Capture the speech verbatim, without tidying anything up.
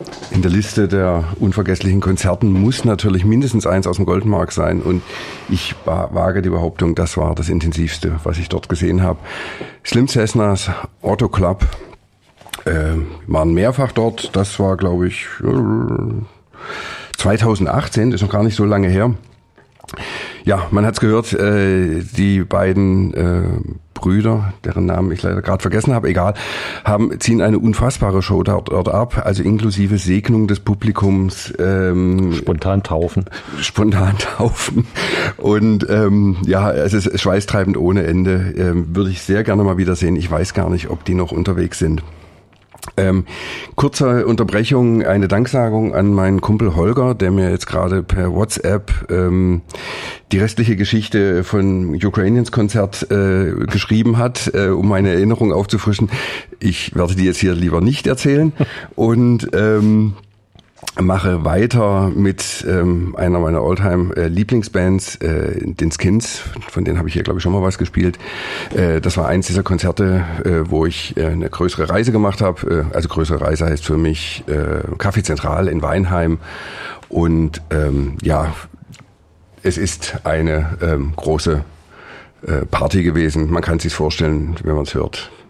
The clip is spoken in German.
In der Liste der unvergesslichen Konzerten muss natürlich mindestens eins aus dem Goldmark sein. Und ich wage die Behauptung, das war das Intensivste, was ich dort gesehen habe. Slim Cessnas Auto Club äh, waren mehrfach dort. Das war, glaube ich, zweitausendachtzehn, das ist noch gar nicht so lange her. Ja, man hat's gehört, äh, die beiden äh, Brüder, deren Namen ich leider gerade vergessen habe, egal, haben ziehen eine unfassbare Show dort, dort ab, also inklusive Segnung des Publikums. Ähm, spontan taufen. Spontan taufen. Und ähm, ja, es ist schweißtreibend ohne Ende. Ähm, würde ich sehr gerne mal wieder sehen. Ich weiß gar nicht, ob die noch unterwegs sind. Ähm, kurze Unterbrechung, eine Danksagung an meinen Kumpel Holger, der mir jetzt gerade per WhatsApp ähm, die restliche Geschichte von Ukrainians Konzert äh, geschrieben hat, äh, um meine Erinnerung aufzufrischen. Ich werde die jetzt hier lieber nicht erzählen und ähm, mache weiter mit ähm, einer meiner Alltime-Lieblingsbands, äh, den Skins, von denen habe ich hier, glaube ich, schon mal was gespielt. Äh, das war eins dieser Konzerte, äh, wo ich äh, eine größere Reise gemacht habe. Äh, also größere Reise heißt für mich äh, Café Zentral in Weinheim. Und ähm, ja, es ist eine ähm, große äh, Party gewesen. Man kann es sich vorstellen, wenn man es hört.